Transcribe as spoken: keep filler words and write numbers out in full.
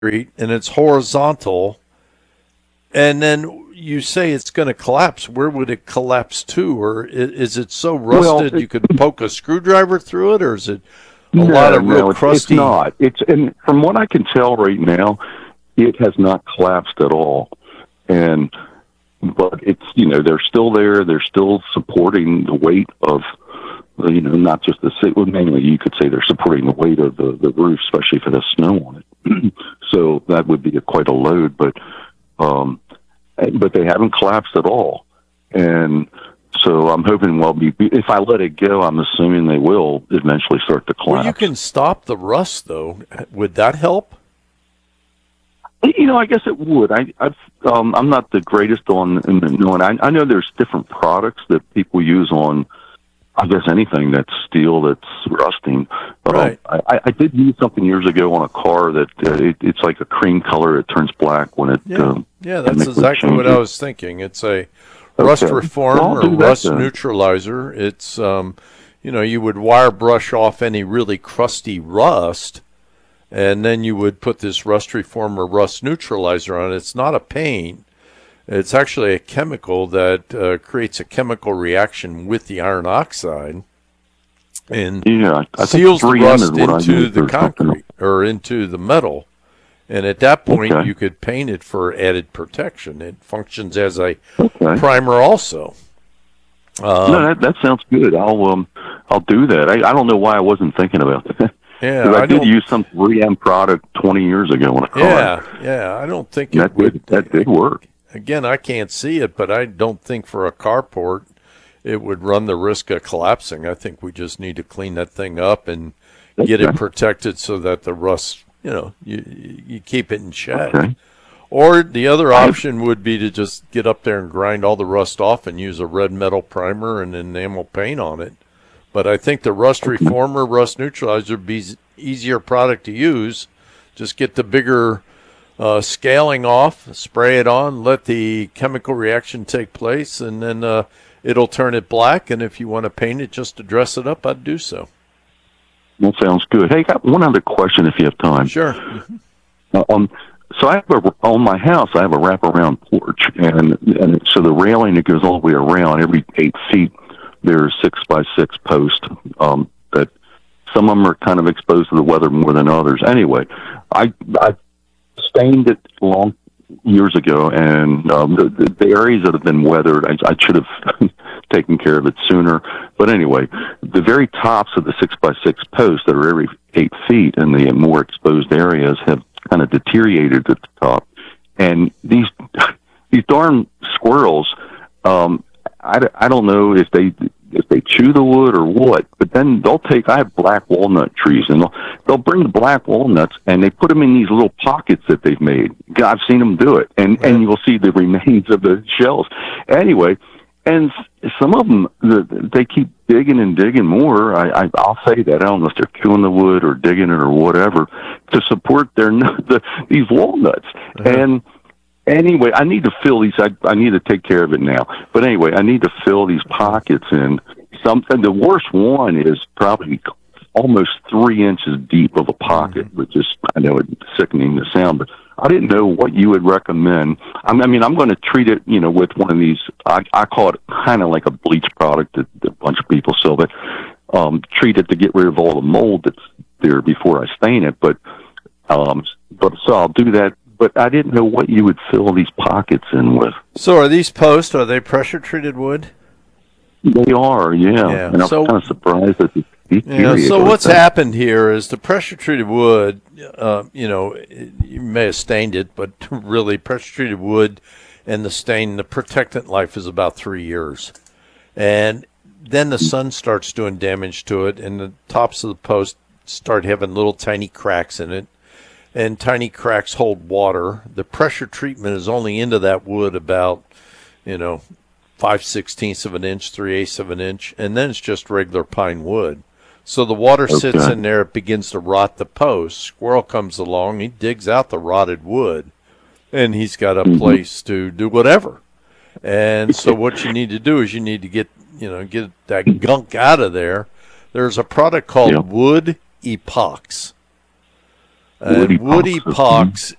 and it's horizontal, and then you say it's going to collapse. Where would it collapse to? Or is it so rusted well, you could poke a screwdriver through it? Or is it a no, lot of real no, it's, crusty? it's not. It's and from what I can tell right now, it has not collapsed at all. And but it's you know they're still there. They're still supporting the weight of you know not just the well, mainly you could say they're supporting the weight of the, the roof, especially if it has snow on it. So that would be a, quite a load. But um, but they haven't collapsed at all. And so I'm hoping, well, be, if I let it go, I'm assuming they will eventually start to collapse. Well, you can stop the rust, though. Would that help? You know, I guess it would. I, I've, um, I'm not the greatest on knowing. I, I know there's different products that people use on, I guess, anything that's steel that's rusting. Right. Um, I, I did use something years ago on a car that uh, it, it's like a cream color. It turns black when it. Yeah, um, yeah that's exactly what I was thinking. It's a rust Okay. reform Well, or I'll do that rust then. neutralizer. It's, um, you know, you would wire brush off any really crusty rust, and then you would put this rust reform or rust neutralizer on it. It's not a paint. It's actually a chemical that uh, creates a chemical reaction with the iron oxide and Yeah, I seals the think three M is rust what I into used the or something. concrete or into the metal. And at that point, Okay. you could paint it for added protection. It functions as a Okay. primer also. Um, no, that that sounds good. I'll um I'll do that. I, I don't know why I wasn't thinking about that. yeah, Because I, I did don't. use some three M product twenty years ago on a car. Yeah, yeah, I don't think it that would. did that did work. Again, I can't see it, but I don't think for a carport it would run the risk of collapsing. I think we just need to clean that thing up and get it Okay. protected so that the rust, you know, you you keep it in check. Okay. Or the other option would be to just get up there and grind all the rust off and use a red metal primer and enamel paint on it. But I think the rust reformer, rust neutralizer would be easier product to use. Just get the bigger uh, scaling off, spray it on, let the chemical reaction take place, and then uh, it'll turn it black. And if you want to paint it just to dress it up, I'd do so. That sounds good. Hey, got one other question if you have time. Sure. Uh, um, so I have a, on my house, I have a wraparound porch, and and so the railing that goes all the way around, every eight feet, there's six by six posts. Um, that some of them are kind of exposed to the weather more than others. Anyway, I I stained it long years ago, and um, the, the the areas that have been weathered, I, I should have taken care of it sooner. But anyway, the very tops of the six by six posts that are every eight feet, and the more exposed areas have kind of deteriorated at the top. And these these darn squirrels, um, I, I don't know if they if they chew the wood or what, but then they'll take, I have black walnut trees, and they'll, they'll bring the black walnuts, and they put them in these little pockets that they've made. God, I've seen them do it, and, Right. and you'll see the remains of the shells. Anyway, and some of them, the, they keep digging and digging more. I, I, I'll say that. I don't know if they're chewing the wood or digging it or whatever to support their the, these walnuts. Uh-huh. And anyway, I need to fill these. I, I need to take care of it now. But anyway, I need to fill these pockets in. Something. The worst one is probably almost three inches deep of a pocket, Mm-hmm. which is, I know it's sickening to sound, but I didn't know what you would recommend. I mean, I'm going to treat it, you know, with one of these. I, I call it kind of like a bleach product that, that a bunch of people sell, but um, treat it to get rid of all the mold that's there before I stain it. But um, but so I'll do that. But I didn't know what you would fill these pockets in with. So are these posts, are they pressure treated wood? They are, yeah. Yeah, And I'm so- kind of surprised that it's Yeah, deteriorated so like what's that. happened here is the pressure-treated wood, uh, you know, it, you may have stained it, but really pressure-treated wood and the stain, the protectant life is about three years. And then the sun starts doing damage to it, and the tops of the post start having little tiny cracks in it, and tiny cracks hold water. The pressure treatment is only into that wood about, you know, five sixteenths of an inch, three eighths of an inch, and then it's just regular pine wood. So the water sits Okay. in there, it begins to rot the post. Squirrel comes along, he digs out the rotted wood, and he's got a Mhm. place to do whatever. And so what you need to do is you need to get, you know, get that gunk out of there. There's a product called Yeah. Wood Epox. And Woody woody pox. pox